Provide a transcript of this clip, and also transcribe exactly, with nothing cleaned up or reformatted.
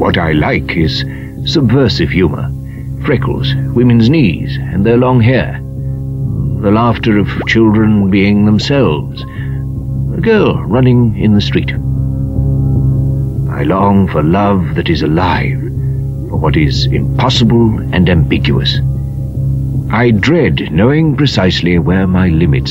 What I like is subversive humor. Freckles, women's knees, and their long hair. The laughter of children being themselves. A girl running in the street. I long for love that is alive, for what is impossible and ambiguous. I dread knowing precisely where my limits